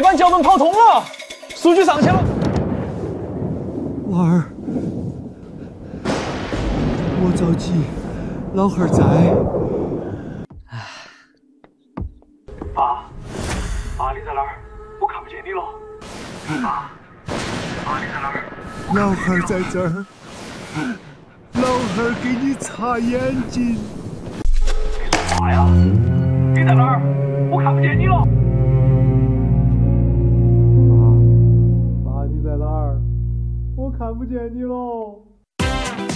关胶门跑通了，数据上去了。 娃儿，莫着急，老汉儿在。 爸，你在哪儿？我看不见你了。爸，你在哪儿？ 老汉儿在这儿，老汉儿给你擦眼睛。 你说啥呀？你在哪儿？我看不见你了。 爸，你在哪儿？我看不见你喽。